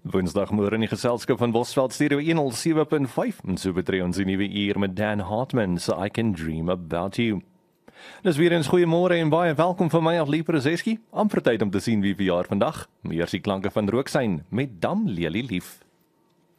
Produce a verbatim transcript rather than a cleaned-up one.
Woensdagmôre in die geselskap van Bosveld Stereo honderd sewe punt vyf en so betree ons die nuwe uur met Dan Hartman, So I Can Dream About You. Dis weer eens goeiemôre en baie welkom van my Adlie Prezeski. Amper tyd om te sien wie verjaar vandag. Eers die klanke van Rooksyn met Dam Lelie Lief.